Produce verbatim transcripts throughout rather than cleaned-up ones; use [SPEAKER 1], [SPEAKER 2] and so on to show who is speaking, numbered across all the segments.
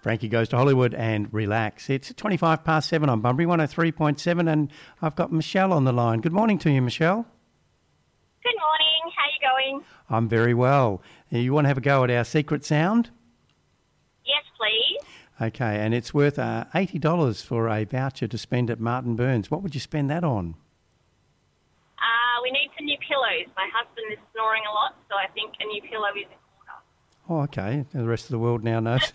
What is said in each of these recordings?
[SPEAKER 1] Frankie Goes to Hollywood and Relax. It's twenty-five past seven on Bunbury, one oh three point seven, and I've got Michelle on the line. Good morning to you, Michelle.
[SPEAKER 2] Good morning. How are you going?
[SPEAKER 1] I'm very well. You want to have a go at our secret sound?
[SPEAKER 2] Yes, please.
[SPEAKER 1] Okay, and it's worth uh, eighty dollars for a voucher to spend at Martin Burns. What would you spend that on?
[SPEAKER 2] Uh, we need some new pillows. My husband is snoring a lot, so I think a new pillow is in
[SPEAKER 1] Oh, okay. The rest of the world now knows.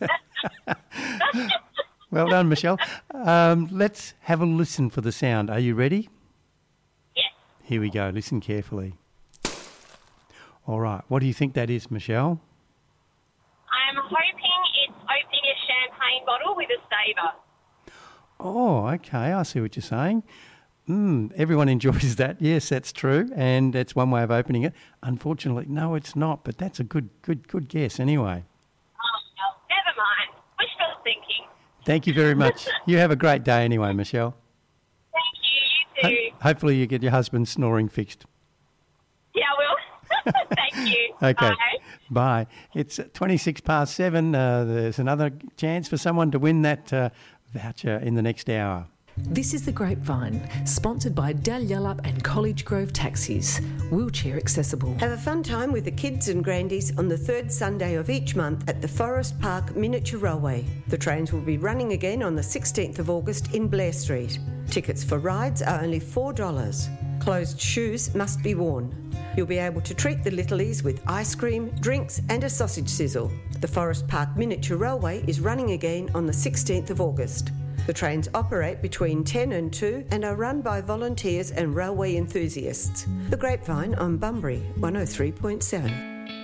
[SPEAKER 1] Well done, Michelle. Um, let's have a listen for the sound. Are you ready?
[SPEAKER 2] Yes.
[SPEAKER 1] Here we go. Listen carefully. All right. What do you think that is, Michelle?
[SPEAKER 2] I'm hoping it's opening a champagne bottle with a saver.
[SPEAKER 1] Oh, okay. I see what you're saying. Mm, everyone enjoys that. Yes, that's true. And that's one way of opening it. Unfortunately, no, it's not. But that's a good, good, good guess anyway.
[SPEAKER 2] Oh, well, never mind. Wishful thinking.
[SPEAKER 1] Thank you very much. You have a great day anyway, Michelle.
[SPEAKER 2] Thank you. You too.
[SPEAKER 1] Ho- hopefully you get your husband snoring fixed.
[SPEAKER 2] Yeah, I will. Thank you.
[SPEAKER 1] Okay.
[SPEAKER 2] Bye.
[SPEAKER 1] Bye. It's twenty-six past seven. Uh, there's another chance for someone to win that uh, voucher in the next hour.
[SPEAKER 3] This is The Grapevine, sponsored by Dal Yallop and College Grove Taxis, wheelchair accessible.
[SPEAKER 4] Have a fun time with the kids and grandies on the third Sunday of each month at the Forest Park Miniature Railway. The trains will be running again on the sixteenth of August in Blair Street. Tickets for rides are only four dollars. Closed shoes must be worn. You'll be able to treat the littlies with ice cream, drinks and a sausage sizzle. The Forest Park Miniature Railway is running again on the sixteenth of August. The trains operate between ten and two and are run by volunteers and railway enthusiasts. The Grapevine on Bunbury, one oh three point seven.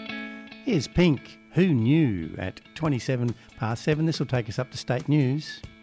[SPEAKER 1] Here's Pink, Who Knew, at twenty-seven past seven. This will take us up to state news.